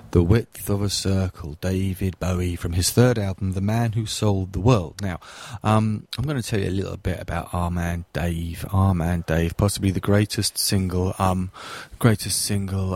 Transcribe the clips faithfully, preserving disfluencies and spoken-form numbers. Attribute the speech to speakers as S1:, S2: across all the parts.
S1: The Width of a Circle, David Bowie, from his third album, The Man Who Sold the World. Now, um, I'm going to tell you a little bit about Our Man Dave. Our Man Dave, possibly the greatest single, um, greatest single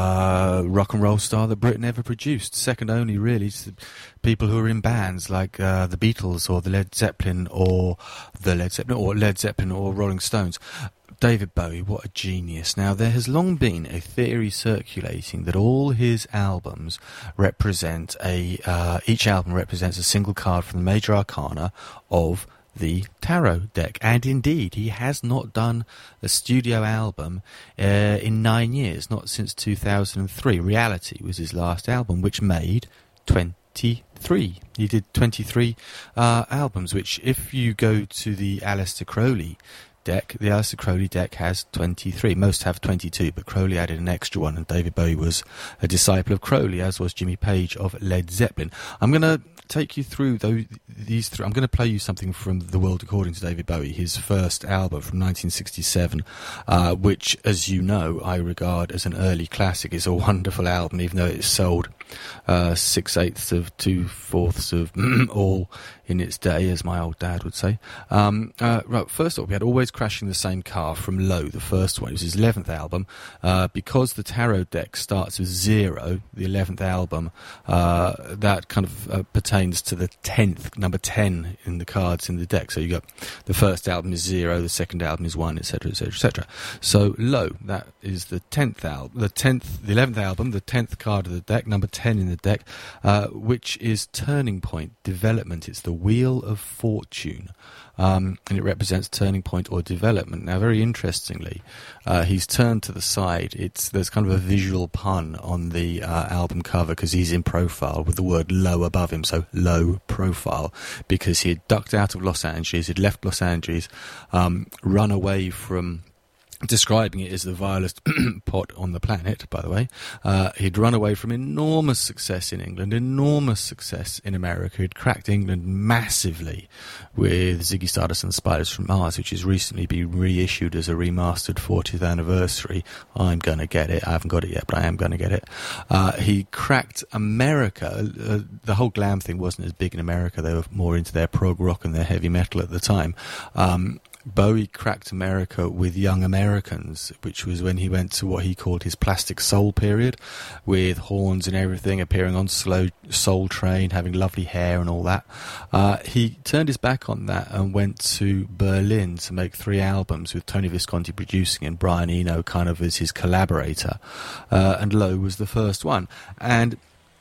S1: uh, rock and roll star that Britain ever produced. Second only, really, to people who are in bands like uh, the Beatles or the Led Zeppelin or the Led Zeppelin or Led Zeppelin or Rolling Stones. David Bowie, what a genius. Now, there has long been a theory circulating that all his albums represent a, uh, each album represents a single card from the major arcana of the tarot deck. And indeed, he has not done a studio album uh, in nine years, not since two thousand three. Reality was his last album, which made twenty-three. He did twenty-three uh, albums, which if you go to the Aleister Crowley deck, the Aleister Crowley deck has twenty-three. Most have twenty-two, but Crowley added an extra one, and David Bowie was a disciple of Crowley, as was Jimmy Page of Led Zeppelin. I'm going to take you through those, these three. I'm going to play you something from The World According to David Bowie, his first album from nineteen sixty-seven, uh, which, as you know, I regard as an early classic. It's a wonderful album, even though it's sold uh, six-eighths of two-fourths of all in its day, as my old dad would say. Um, uh, right, first off, we had Always Crashing the Same Car from Low, the first one. It was his eleventh album. Uh, because the tarot deck starts with zero, the eleventh album, uh, that kind of uh, pertains to the tenth, number ten in the cards in the deck. So you got the first album is zero, the second album is one, et cetera, et cetera, et cetera. So Low, that is the tenth album, the tenth, the eleventh album, the tenth card of the deck, number ten in the deck, uh, which is Turning Point, Development. It's the Wheel of Fortune, um, and it represents turning point or development. Now, very interestingly, uh, he's turned to the side. It's there's kind of a visual pun on the uh, album cover because he's in profile with the word low above him, so low profile, because he had ducked out of Los Angeles, he'd left Los Angeles, um, run away from, describing it as the vilest pot on the planet, by the way. Uh, he'd run away from enormous success in England, enormous success in America. He'd cracked England massively with Ziggy Stardust and the Spiders from Mars, which has recently been reissued as a remastered fortieth anniversary. I'm going to get it. I haven't got it yet, but I am going to get it. Uh, he cracked America. Uh, the whole glam thing wasn't as big in America. They were more into their prog rock and their heavy metal at the time. Um, Bowie cracked America with Young Americans, which was when he went to what he called his Plastic Soul period, with horns and everything, appearing on Slow Soul Train, having lovely hair and all that. Uh, he turned his back on that and went to Berlin to make three albums with Tony Visconti producing and Brian Eno kind of as his collaborator. Uh, and Low was the first one. And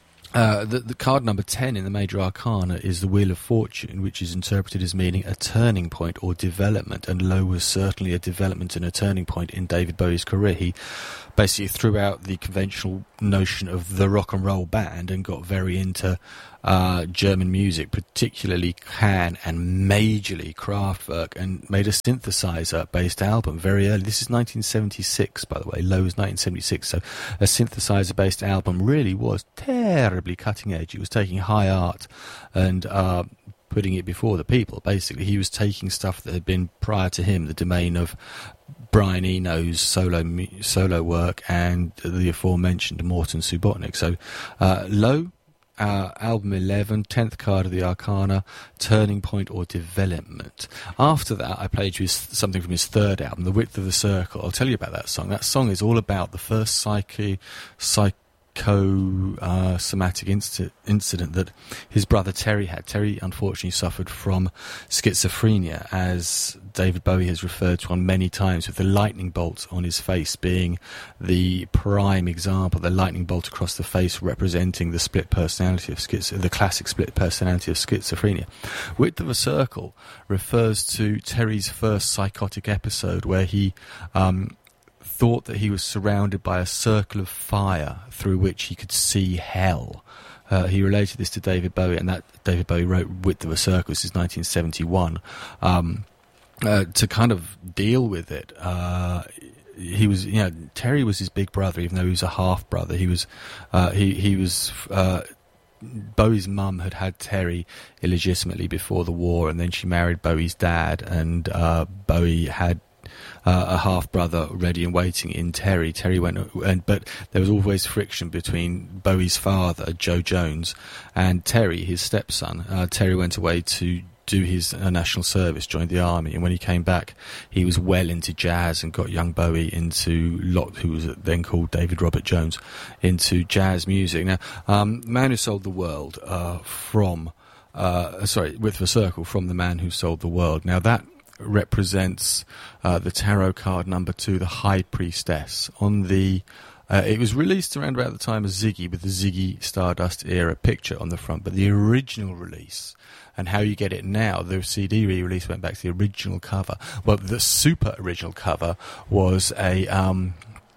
S1: Uh, the, the card number ten in the Major Arcana is the Wheel of Fortune, which is interpreted as meaning a turning point or development, and Low was certainly a development and a turning point in David Bowie's career. He basically threw out the conventional notion of the rock and roll band and got very into uh, German music, particularly Can and majorly Kraftwerk, and made a synthesizer-based album very early. This is nineteen seventy-six, by the way. Low was nineteen seventy-six, so a synthesizer-based album really was terribly cutting edge. It was taking high art and uh, putting it before the people, basically. He was taking stuff that had been, prior to him, the domain of Brian Eno's solo solo work and the aforementioned Morton Subotnick. So, uh, Low, uh, album eleven, tenth card of the Arcana, Turning Point or Development. After that, I played you something from his third album, The Width of the Circle. I'll tell you about that song. That song is all about the first psyche, psych co-somatic uh, inc- incident that his brother Terry had. Terry unfortunately suffered from schizophrenia, as David Bowie has referred to on many times, with the lightning bolt on his face being the prime example, the lightning bolt across the face representing the split personality of schiz- the classic split personality of schizophrenia. Width of a Circle refers to Terry's first psychotic episode where he um, thought that he was surrounded by a circle of fire through which he could see hell. Uh, he related this to David Bowie, and that David Bowie wrote Width of a Circle. This is nineteen seventy-one. Um, uh, to kind of deal with it, uh, he was, you know, Terry was his big brother, even though he was a half brother. He was, uh, he he was. Uh, Bowie's mum had had Terry illegitimately before the war, and then she married Bowie's dad, and uh, Bowie had uh, a half-brother ready and waiting in Terry. Terry went, and but there was always friction between Bowie's father, Joe Jones, and Terry, his stepson. Uh, Terry went away to do his uh, national service, joined the army, and when he came back, he was well into jazz and got young Bowie into Lot, who was then called David Robert Jones, into jazz music. Now, um, Man Who Sold the World uh, from, uh, sorry, With the Circle, from The Man Who Sold the World. Now that represents uh, the tarot card number two, the High Priestess. On the Uh, it was released around about the time of Ziggy, with the Ziggy Stardust era picture on the front, but the original release, and how you get it now, the C D re-release went back to the original cover. Well, the super original cover was a um,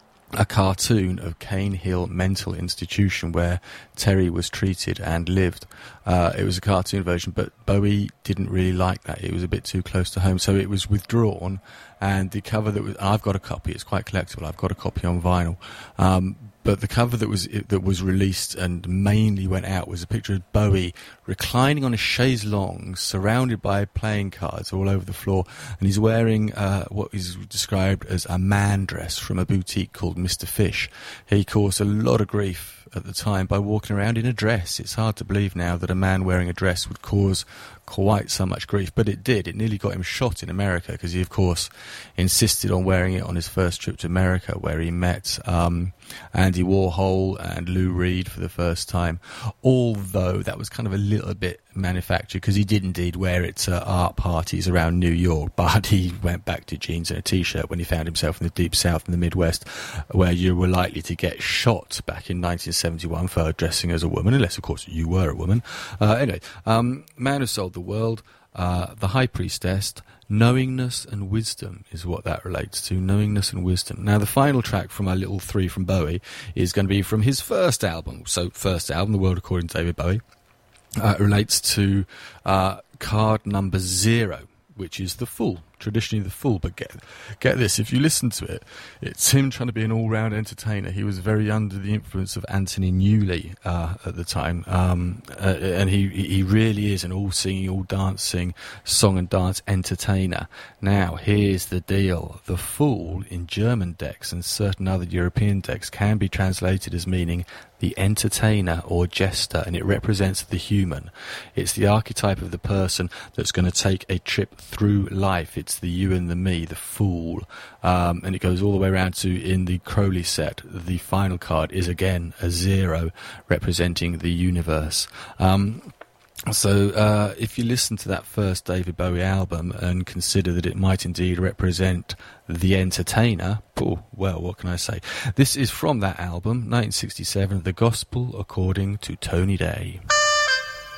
S1: a cartoon of Cane Hill Mental Institution, where Terry was treated and lived. Uh, it was a cartoon version, but Bowie didn't really like that. It was a bit too close to home, so it was withdrawn. And the cover that was, I've got a copy. It's quite collectible. I've got a copy on vinyl. Um, but the cover that was that was released and mainly went out was a picture of Bowie reclining on a chaise longue, surrounded by playing cards all over the floor, and he's wearing uh, what is described as a man dress from a boutique called Mister Fish. He caused a lot of grief at the time by walking around in a dress. It's hard to believe now that a man wearing a dress would cause quite so much grief, but it did. It nearly got him shot in America, because he, of course, insisted on wearing it on his first trip to America, where he met um, Andy Warhol and Lou Reed for the first time, although that was kind of a little bit manufactured, because he did indeed wear it to art parties around New York, but he went back to jeans and a t-shirt when he found himself in the deep south in the Midwest, where you were likely to get shot back in nineteen seventy-one for dressing as a woman, unless, of course, you were a woman. Uh, anyway, um, Man Who Sold the World, uh, The High Priestess, Knowingness and Wisdom is what that relates to, Knowingness and Wisdom. Now, the final track from our little three from Bowie is going to be from his first album. So, first album, The World According to David Bowie, uh, relates to uh, card number zero, which is the Fool, traditionally the Fool. But get get this, if you listen to it, it's him trying to be an all-round entertainer. He was very under the influence of Anthony Newley uh, at the time, um, uh, and he he really is an all-singing, all-dancing, song and dance entertainer. Now, here's the deal. The Fool in German decks and certain other European decks can be translated as meaning the entertainer or jester, and it represents the human. It's the archetype of the person that's going to take a trip through life. It's the you and the me, the fool. Um, and it goes all the way around to, in the Crowley set, the final card is again a zero, representing the universe. Um, So uh, if you listen to that first David Bowie album and consider that it might indeed represent the entertainer, oh, well, what can I say? This is from that album, nineteen sixty-seven, The Gospel According to Tony Day.